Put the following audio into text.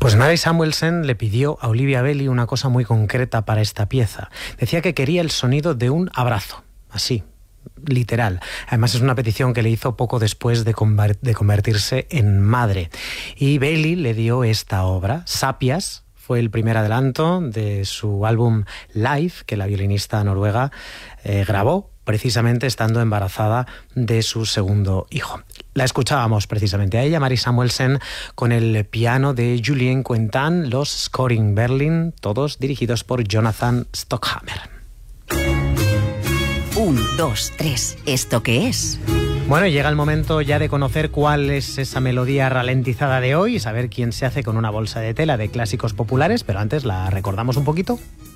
Pues Mary Samuelson le pidió a Olivia Belli una cosa muy concreta para esta pieza. Decía que quería el sonido de un abrazo, así, literal. Además es una petición que le hizo poco después de convertirse en madre. Y Belli le dio esta obra, Sapias. Fue el primer adelanto de su álbum Live, que la violinista noruega grabó precisamente estando embarazada de su segundo hijo. La escuchábamos precisamente a ella, Mary Samuelson, con el piano de Julien Quentin, los Scoring Berlin, todos dirigidos por Jonathan Stockhammer. 1, 2, 3, ¿esto qué es? Bueno, llega el momento ya de conocer cuál es esa melodía ralentizada de hoy y saber quién se hace con una bolsa de tela de clásicos populares, pero antes la recordamos un poquito.